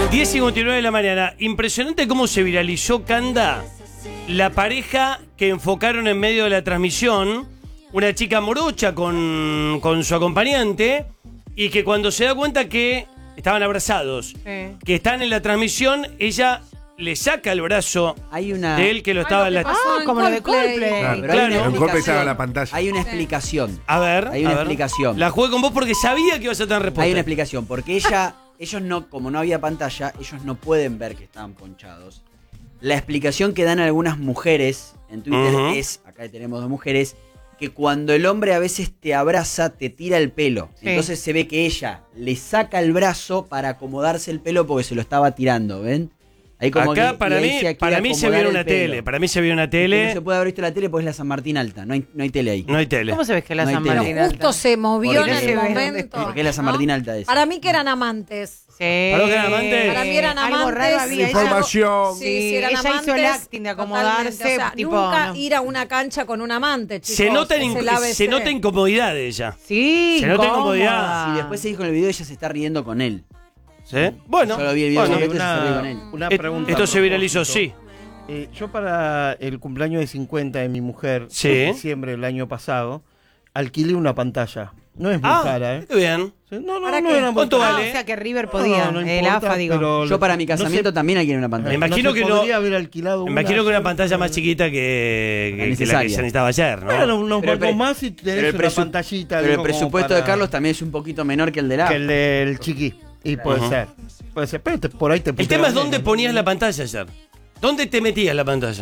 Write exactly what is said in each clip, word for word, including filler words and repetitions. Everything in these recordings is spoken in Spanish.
diez cincuenta y nueve de la mañana. Impresionante cómo se viralizó, Canda, la pareja que enfocaron en medio de la transmisión. Una chica morocha con, con su acompañante. Y que cuando se da cuenta que estaban abrazados, sí. que están en la transmisión, ella le saca el brazo hay una... de él que lo estaba... Ah, la... ah como lo de Coldplay. Claro, claro. En Coldplay estaba en la pantalla. Hay una explicación. A ver, Hay una a ver. explicación. La jugué con vos porque sabía que ibas a tener respuesta. Hay una explicación, porque ella, ellos no, como no había pantalla, ellos no pueden ver que estaban ponchados. La explicación que dan algunas mujeres en Twitter uh-huh. es, acá tenemos dos mujeres, que cuando el hombre a veces te abraza, te tira el pelo. Sí. Entonces se ve que ella le saca el brazo para acomodarse el pelo porque se lo estaba tirando, ¿ven? Ahí como acá que, para mí, para mí se vio una tele, para mí se vio una tele. No se puede haber visto la tele porque es la San Martín Alta, no hay, no hay tele ahí. No hay tele. ¿Cómo se ve que es la no San Martín Alta? Justo se movió porque, en el momento. Porque es la San Martín Alta esa. Para mí que eran amantes. Sí. ¿Para, que eran amantes? Para mí eran amantes. Algo raro había. Información. Sí, sí, eran ella amantes, hizo el acting de acomodarse. O sea, tipo, nunca no. ir a una cancha con un amante, chicos. Se nota, in, se nota incomodidad de ella. Sí, se nota incomodidad. Y después se dijo en el video ella se está riendo con él. ¿Sí? Bueno, yo lo vi el video bueno, una, se ríe con él. Una pregunta. Esto se viralizó, sí. Eh, yo para el cumpleaños de cincuenta de mi mujer, sí. en diciembre del año pasado, alquilé una pantalla. No es muy ah, cara, ¿eh? Qué bien. Sí, no, no, ¿Para no qué? era ¿Cuánto muy vale? Ah, o sea que River podía, no, no el importa, A F A, digo. pero yo para mi casamiento no sé, también alquilé una pantalla. Me imagino no que se no. podría haber alquilado me una imagino que una sola, pantalla más chiquita que, que, que la que se necesitaba ayer, ¿no? Bueno, unos pero bancos el, más y tenés pero el una pantallita. Pero digo, el presupuesto para, de Carlos también es un poquito menor que el del A. Que el del chiqui. Y puede uh-huh. ser. Puede ser, pero te, por ahí te El tema es dónde ponías la pantalla ayer. ¿Dónde te metías la pantalla?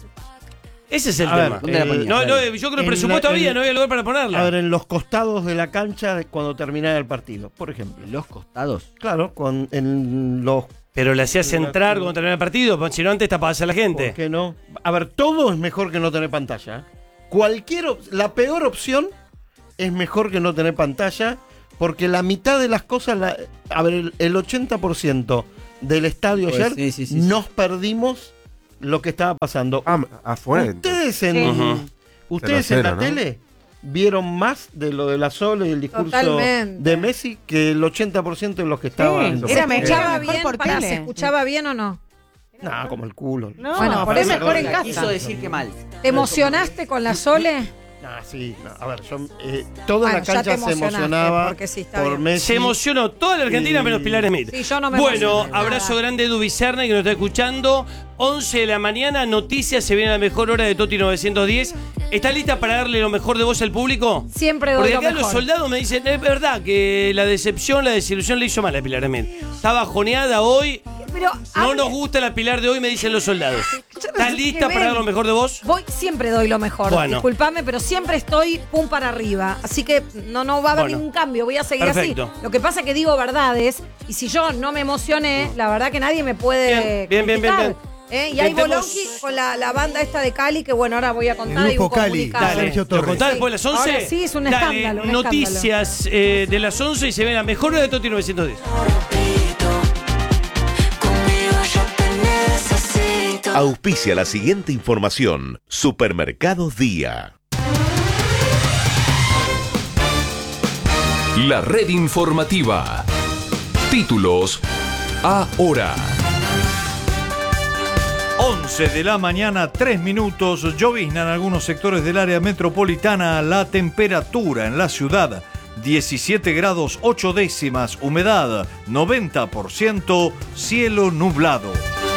Ese es el a tema. Ver, ¿Dónde la ponías? No, no, yo creo que el presupuesto la, había, en, no había lugar para ponerla. A ver, en los costados de la cancha cuando terminaba el partido, por ejemplo. ¿En los costados? Claro, con, en los... Pero le hacías entrar cuando terminaba el partido, porque si no antes tapabas a la gente. ¿Por qué no? A ver, todo es mejor que no tener pantalla. Cualquier... La peor opción es mejor que no tener pantalla, porque la mitad de las cosas... La, a ver, el, el ochenta por ciento del estadio pues, ayer sí, sí, sí, nos sí. perdimos lo que estaba pasando. Ah, afuera. Ustedes en, sí. uh-huh. ustedes cero, en la ¿no? tele vieron más de lo de la Sole y el discurso Totalmente. de Messi que el ochenta por ciento de los que estaban. Sí, era ¿Se escuchaba bien, por para, tele. ¿Se escuchaba bien o no? No, como el culo. No, bueno, por eso mejor en casa. casa. Quiso decir que mal. ¿Te emocionaste con la Sole? Ah, sí, no, a ver, yo, eh, toda bueno, la cancha se emocionaba sí por bien. Messi. Se emocionó toda la Argentina y... menos Pilar Smith. Sí, yo no me bueno, emocioné, abrazo nada. grande de Edu Bicerna que nos está escuchando. once de la mañana, noticias, se viene la mejor hora de Toti novecientos diez. ¿Estás lista para darle lo mejor de vos al público? Siempre doy Porque lo acá mejor. los soldados me dicen, es verdad que la decepción, la desilusión le hizo mal a Pilar Smith. Está bajoneada hoy. Pero no hablo... nos gusta la Pilar de hoy, me dicen los soldados. ¿Estás lista para ven. dar lo mejor de vos? Voy, siempre doy lo mejor. Bueno. Disculpame, pero siempre estoy pum para arriba. Así que no, no va a haber bueno. ningún cambio. Voy a seguir Perfecto. así. Lo que pasa es que digo verdades. Y si yo no me emocioné, la verdad que nadie me puede. Bien, bien, bien, bien, criticar. ¿Eh? Y hay Intentemos... Bolonqui con la, la banda esta de Cali, que bueno, ahora voy a contar. El hay un grupo Cali, comunicado. Dale, Sergio ¿lo Torres. contás después de las once? Ahora sí, es un Dale, escándalo, un noticias eh, de las once y se ve la mejor hora de Toti novecientos diez. Auspicia la siguiente información. Supermercados Día. La red informativa. Títulos ahora. once de la mañana, tres minutos. Llovizna en algunos sectores del área metropolitana. La temperatura en la ciudad, diecisiete grados ocho décimas. Humedad, noventa por ciento. Cielo nublado.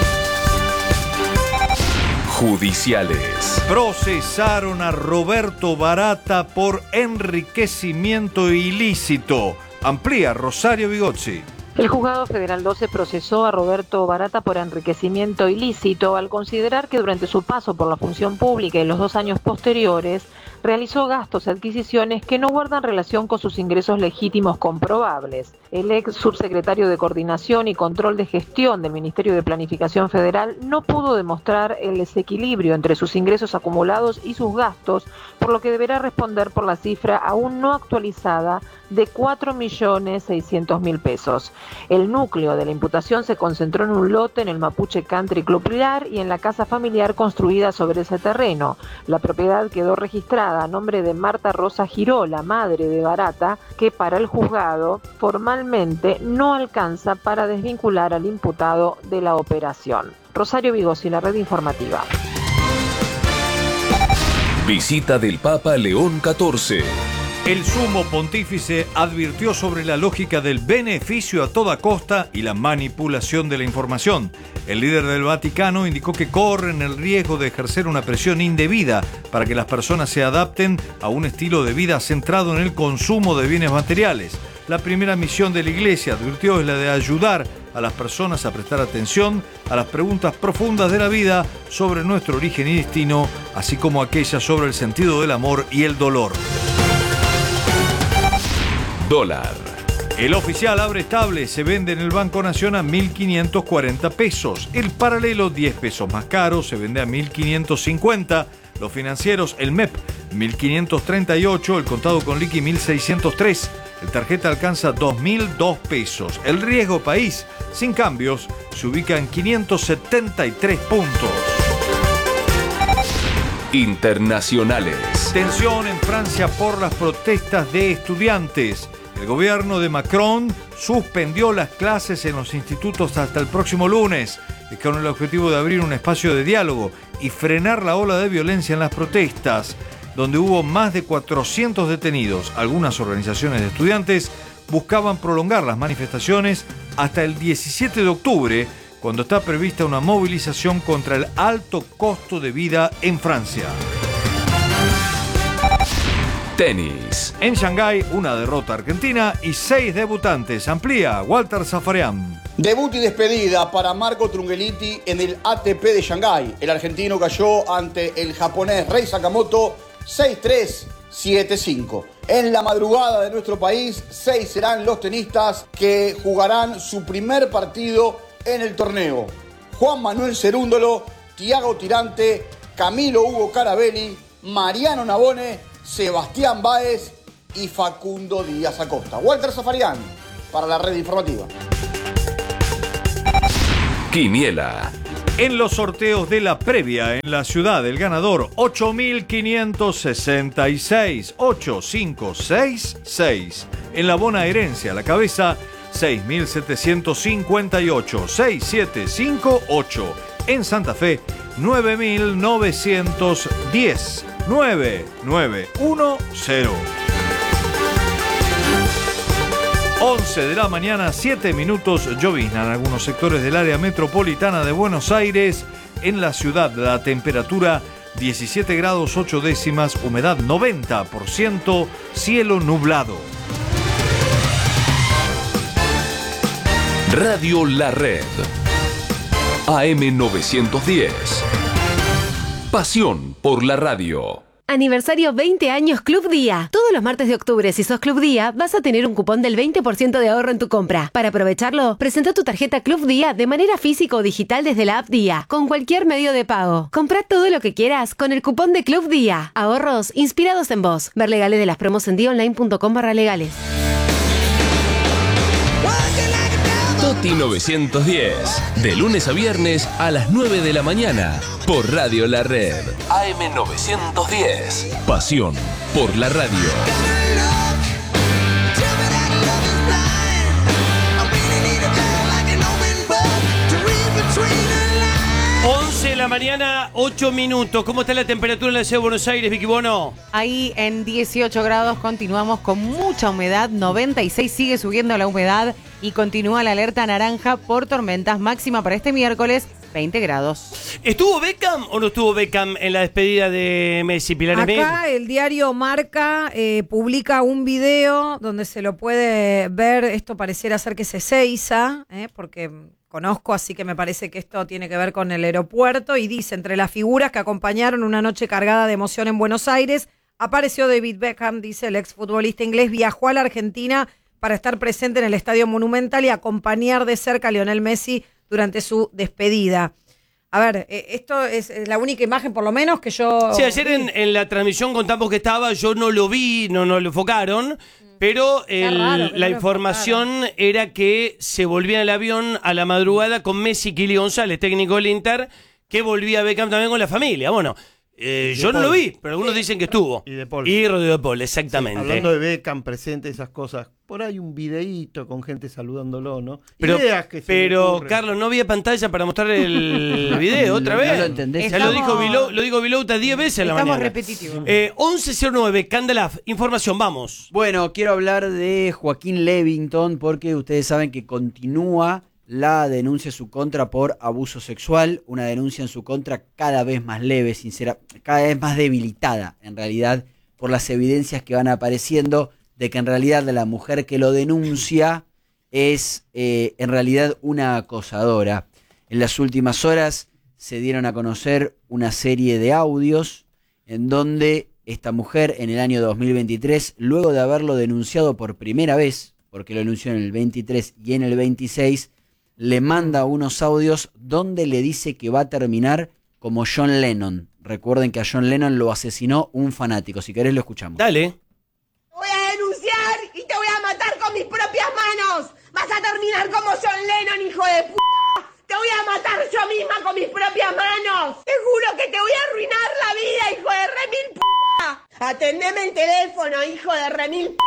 Judiciales. Procesaron a Roberto Barata por enriquecimiento ilícito. Amplía Rosario Bigozzi. El Juzgado Federal doce procesó a Roberto Barata por enriquecimiento ilícito al considerar que durante su paso por la función pública y los dos años posteriores realizó gastos y adquisiciones que no guardan relación con sus ingresos legítimos comprobables. El ex subsecretario de Coordinación y Control de Gestión del Ministerio de Planificación Federal no pudo demostrar el desequilibrio entre sus ingresos acumulados y sus gastos, por lo que deberá responder por la cifra aún no actualizada de cuatro millones seiscientos mil pesos. El núcleo de la imputación se concentró en un lote en el Mapuche Country Club Pilar y en la casa familiar construida sobre ese terreno. La propiedad quedó registrada denunciada a nombre de Marta Rosa Girola, madre de Barata, que para el juzgado formalmente no alcanza para desvincular al imputado de la operación. Rosario Vigosi, la red informativa. Visita del Papa León catorce. El sumo pontífice advirtió sobre la lógica del beneficio a toda costa y la manipulación de la información. El líder del Vaticano indicó que corren el riesgo de ejercer una presión indebida para que las personas se adapten a un estilo de vida centrado en el consumo de bienes materiales. La primera misión de la Iglesia, advirtió, es la de ayudar a las personas a prestar atención a las preguntas profundas de la vida sobre nuestro origen y destino, así como aquellas sobre el sentido del amor y el dolor. Dólar. El oficial abre estable, se vende en el Banco Nación a mil quinientos cuarenta pesos. El paralelo, diez pesos más caro, se vende a mil quinientos cincuenta. Los financieros, el M E P, mil quinientos treinta y ocho. El contado con liqui, mil seiscientos tres. El tarjeta alcanza dos mil dos pesos. El riesgo país, sin cambios, se ubica en quinientos setenta y tres puntos. Internacionales. Tensión en Francia por las protestas de estudiantes. El gobierno de Macron suspendió las clases en los institutos hasta el próximo lunes, con el objetivo de abrir un espacio de diálogo y frenar la ola de violencia en las protestas, donde hubo más de cuatrocientos detenidos. Algunas organizaciones de estudiantes buscaban prolongar las manifestaciones hasta el diecisiete de octubre, cuando está prevista una movilización contra el alto costo de vida en Francia. Tenis. En Shanghái, una derrota argentina y seis debutantes. Amplía Walter Zafarian. Debut y despedida para Marco Trungelliti en el A T P de Shanghái. El argentino cayó ante el japonés Rei Sakamoto seis tres, siete cinco. En la madrugada de nuestro país, seis serán los tenistas que jugarán su primer partido en el torneo. Juan Manuel Cerúndolo, Tiago Tirante, Camilo Hugo Carabelli, Mariano Navone, Sebastián Báez y Facundo Díaz Acosta. Walter Zafarian para la red informativa. Quiniela. En los sorteos de la previa en la ciudad, el ganador ocho mil quinientos sesenta y seis, ocho mil quinientos sesenta y seis. En la bonaerense a la cabeza, seis mil setecientos cincuenta y ocho, seis mil setecientos cincuenta y ocho. En Santa Fe, nueve mil novecientos diez, nueve mil novecientos diez. once de la mañana, siete minutos, llovizna en algunos sectores del área metropolitana de Buenos Aires. En la ciudad, la temperatura diecisiete grados ocho décimas, humedad noventa por ciento, cielo nublado. Radio La Red. A M novecientos diez. Pasión por la radio. Aniversario veinte años Club Día. Todos los martes de octubre, si sos Club Día, vas a tener un cupón del veinte por ciento de ahorro en tu compra. Para aprovecharlo, presenta tu tarjeta Club Día de manera física o digital desde la app Día, con cualquier medio de pago. Comprá todo lo que quieras con el cupón de Club Día. Ahorros inspirados en vos. Ver legales de las promos en diaonline.com barra legales. Toti novecientos diez. De lunes a viernes a las nueve de la mañana. Por Radio La Red. A M novecientos diez. Pasión por la radio. once de la mañana, ocho minutos. ¿Cómo está la temperatura en la ciudad de Buenos Aires, Vicky Bono? Ahí en dieciocho grados continuamos con mucha humedad, noventa y seis, sigue subiendo la humedad y continúa la alerta naranja por tormentas, máxima para este miércoles, veinte grados. ¿Estuvo Beckham o no estuvo Beckham en la despedida de Messi, Pilar Emil? Acá el diario Marca eh, publica un video donde se lo puede ver. Esto pareciera ser que es Ezeiza, eh, porque conozco, así que me parece que esto tiene que ver con el aeropuerto. Y dice, entre las figuras que acompañaron una noche cargada de emoción en Buenos Aires, apareció David Beckham, dice el exfutbolista inglés, viajó a la Argentina para estar presente en el Estadio Monumental y acompañar de cerca a Lionel Messi durante su despedida. A ver, eh, esto es la única imagen, por lo menos, que yo... Sí, ayer en, en la transmisión contamos que estaba, yo no lo vi, no, no lo enfocaron, pero el, raro que la no lo información era que se volvía en el avión a la madrugada con Messi, Kili González, técnico del Inter, que volvía a Beckham también con la familia. Bueno, Eh, Y de yo no Paul. lo vi, pero algunos dicen que estuvo. Y de Paul. Y Rodrigo de Paul, Sí, exactamente. hablando de Beckham presente, esas cosas. Por ahí un videíto con gente saludándolo, ¿no? Pero, Ideas que se me pero ocurren. Carlos, no había pantalla para mostrar el video otra No vez. lo entendés. Ya lo dijo, Estamos- Vilou, lo dijo Vilouta diez veces en la Estamos mañana. repetitivos. Eh, once cero nueve, Candelaf, información, vamos. Bueno, quiero hablar de Joaquín Levington porque ustedes saben que continúa la denuncia en su contra por abuso sexual, una denuncia en su contra cada vez más leve, sincera, cada vez más debilitada en realidad por las evidencias que van apareciendo de que en realidad la mujer que lo denuncia es eh, en realidad una acosadora. En las últimas horas se dieron a conocer una serie de audios en donde esta mujer en el año dos mil veintitrés, luego de haberlo denunciado por primera vez, porque lo denunció en el veintitrés y en el veintiséis, le manda unos audios donde le dice que va a terminar como John Lennon. Recuerden que a John Lennon lo asesinó un fanático. Si querés lo escuchamos. Dale. Voy a denunciar y te voy a matar con mis propias manos. Vas a terminar como John Lennon, hijo de p***. Te voy a matar yo misma con mis propias manos. Te juro que te voy a arruinar la vida, hijo de remil p***. Atendeme el teléfono, hijo de remil p***.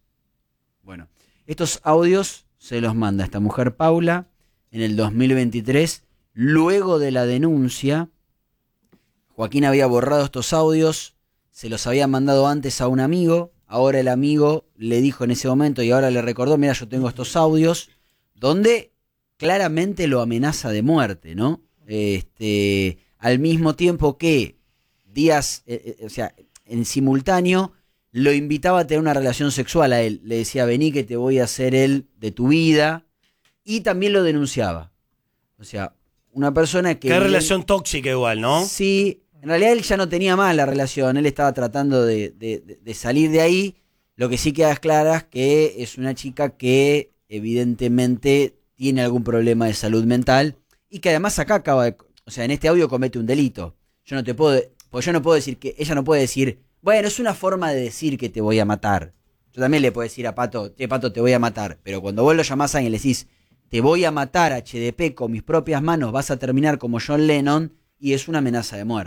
Bueno, estos audios se los manda esta mujer Paula en el dos mil veintitrés. Luego de la denuncia, Joaquín había borrado estos audios, se los había mandado antes a un amigo. Ahora el amigo le dijo en ese momento y ahora le recordó, mira, yo tengo estos audios, donde claramente lo amenaza de muerte, ¿no? Este, al mismo tiempo que días, eh, eh, o sea, en simultáneo, lo invitaba a tener una relación sexual a él. Le decía, vení que te voy a hacer el de tu vida. Y también lo denunciaba. O sea, una persona que... Qué relación tóxica igual, ¿no? Sí, en realidad él ya no tenía más la relación. Él estaba tratando de, de, de salir de ahí. Lo que sí queda claro es que es una chica que evidentemente tiene algún problema de salud mental. Y que además acá acaba de... O sea, en este audio comete un delito. Yo no te puedo... Pues yo no puedo decir que... Ella no puede decir... Bueno, es una forma de decir que te voy a matar. Yo también le puedo decir a Pato, che, Pato, te voy a matar. Pero cuando vos lo llamás a alguien y le decís, te voy a matar, H D P, con mis propias manos, vas a terminar como John Lennon, y es una amenaza de muerte.